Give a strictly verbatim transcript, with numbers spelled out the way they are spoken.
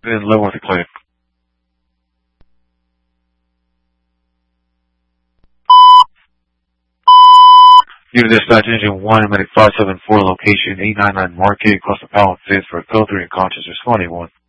in Leavenworth to claim. Unit Dispatch Engine one, Medic five seven four, location eight ninety-nine Market, across the Powell fifth for code three and conscious, responding one.